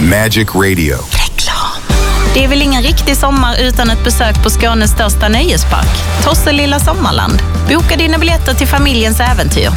Magic Radio. Det är väl ingen riktig sommar utan ett besök på Skånes största nöjespark, Tosselilla Sommarland. Boka dina biljetter till familjens äventyr.